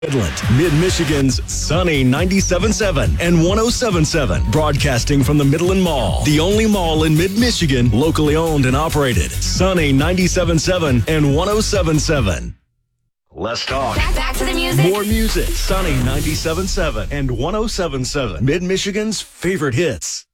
Midland, Mid-Michigan's Sunny 97.7 and 107.7, broadcasting from the Midland Mall, the only mall in Mid-Michigan, locally owned and operated. Sunny 97.7 and 107.7. Let's talk. Back to the music. More music. Sunny 97.7 and 107.7, Mid-Michigan's favorite hits.